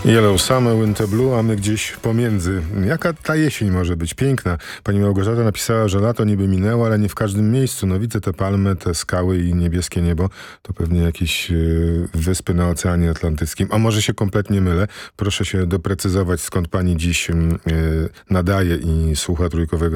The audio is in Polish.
Yellow Summer, Winter Blue, a my gdzieś pomiędzy. Jaka ta jesień może być piękna? Pani Małgorzata napisała, że lato niby minęło, ale nie w każdym miejscu. No widzę te palmy, te skały i niebieskie niebo. To pewnie jakieś wyspy na Oceanie Atlantyckim. A może się kompletnie mylę? Proszę się doprecyzować, skąd pani dziś nadaje i słucha Trójkowego